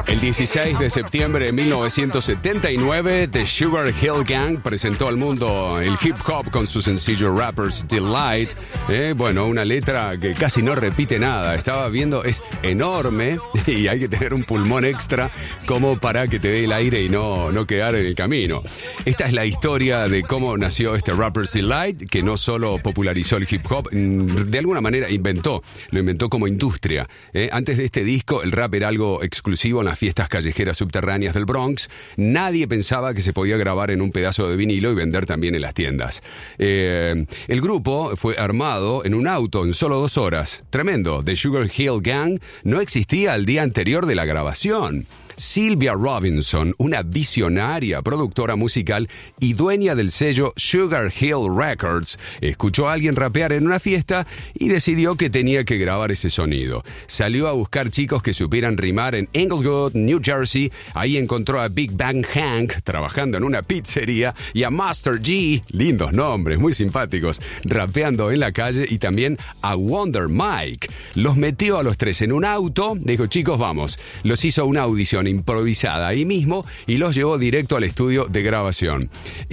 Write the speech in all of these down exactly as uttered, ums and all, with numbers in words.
El dieciséis de septiembre de mil novecientos setenta y nueve, The Sugar Hill Gang presentó al mundo el hip hop con su sencillo Rapper's Delight. Eh, bueno, una letra que casi no repite nada. Estaba viendo, es enorme y hay que tener un pulmón extra como para que te dé el aire y no, no quedar en el camino. Esta es la historia de cómo nació este Rapper's Delight, que no solo popularizó el hip hop, de alguna manera inventó, lo inventó como industria. Eh, antes de este disco, el rap era algo exclusivo en las fiestas callejeras subterráneas del Bronx. Nadie pensaba que se podía grabar en un pedazo de vinilo y vender también en las tiendas. Eh, el grupo fue armado en un auto en solo dos horas. Tremendo. The Sugar Hill Gang no existía al día anterior de la grabación. Sylvia Robinson, una visionaria productora musical y dueña del sello Sugar Hill Records, escuchó a alguien rapear en una fiesta y decidió que tenía que grabar ese sonido. Salió a buscar chicos que supieran rimar en Englewood, New Jersey. Ahí encontró a Big Bang Hank trabajando en una pizzería y a Master G, lindos nombres, muy simpáticos, rapeando en la calle, y también a Wonder Mike. Los metió a los tres en un auto, dijo, chicos, vamos. Los hizo una audición improvisada ahí mismo y los llevó directo al estudio de grabación.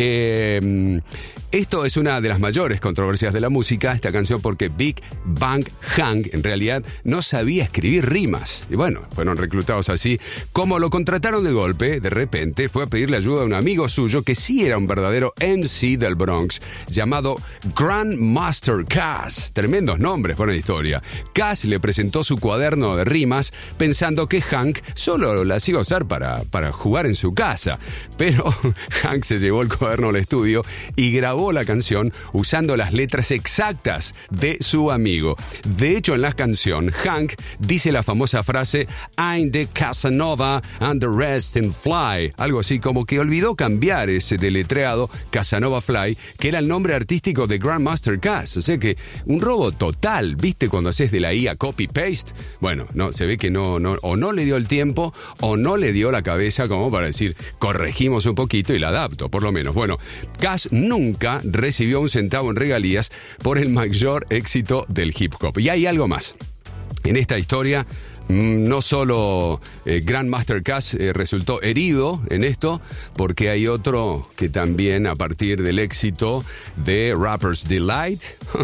Eh, esto es una de las mayores controversias de la música, esta canción, porque Big Bang Hank en realidad no sabía escribir rimas. Y bueno, fueron reclutados así. Como lo contrataron de golpe, de repente fue a pedirle ayuda a un amigo suyo que sí era un verdadero M C del Bronx, llamado Grandmaster Caz. Tremendos nombres para una historia. Caz le presentó su cuaderno de rimas pensando que Hank solo las iba a usar para, para jugar en su casa. Pero Hank se llevó el cuaderno al estudio y grabó la canción usando las letras exactas de su amigo. De hecho, en la canción, Hank dice la famosa frase I'm the Casanova and the rest in fly. Algo así, como que olvidó cambiar ese deletreado Casanova Fly, que era el nombre artístico de Grandmaster Caz. O sea que un robo total, ¿viste? Cuando haces de la I a copy-paste. Bueno, no, se ve que no, no, o no le dio el tiempo o no le dio la cabeza como para decir, corregimos un poquito y la adapto, por lo menos. Bueno, Caz nunca recibió un centavo en regalías por el mayor éxito del hip hop. Y hay algo más. En esta historia, no solo eh, Grandmaster Caz eh, resultó herido en esto, porque hay otro que también, a partir del éxito de Rapper's Delight,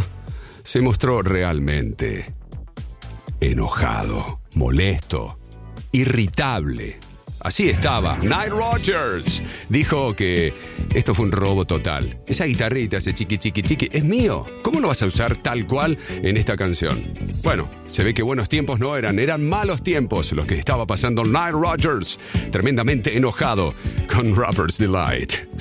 se mostró realmente enojado, molesto, irritable. Así estaba. Nile Rodgers dijo que esto fue un robo total. Esa guitarrita, ese chiqui chiqui chiqui, es mío. ¿Cómo lo vas a usar tal cual en esta canción? Bueno, se ve que buenos tiempos no eran, eran malos tiempos los que estaba pasando Nile Rodgers, tremendamente enojado con Rapper's Delight.